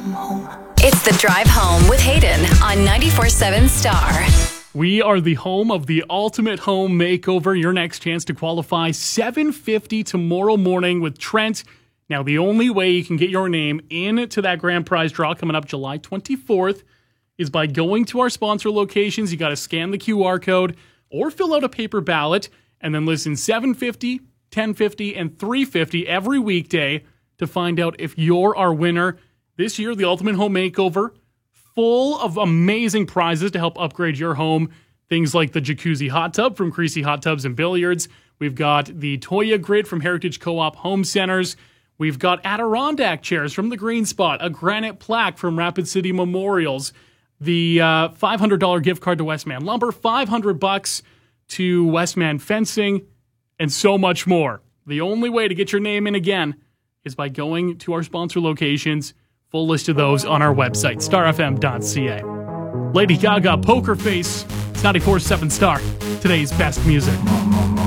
It's the Drive Home with Hayden on 94.7 Star. We are the home of the ultimate home makeover. Your next chance to qualify, $750 tomorrow morning with Trent. Now, the only way you can get your name into that grand prize draw coming up July 24th is by going to our sponsor locations. You got to scan the QR code or fill out a paper ballot and then listen $750, $1050, and $350 every weekday to find out if you're our winner. This year, the Ultimate Home Makeover, full of amazing prizes to help upgrade your home. Things like the jacuzzi hot tub from Creasy Hot Tubs and Billiards. We've got the Toya Grid from Heritage Co-op Home Centers. We've got Adirondack chairs from the Green Spot, a granite plaque from Rapid City Memorials, the $500 gift card to Westman Lumber, $500 to Westman Fencing, and so much more. The only way to get your name in again is by going to our sponsor locations. Full list of those on our website, starfm.ca. Lady Gaga, Poker Face. It's 94.7 Star, today's best music.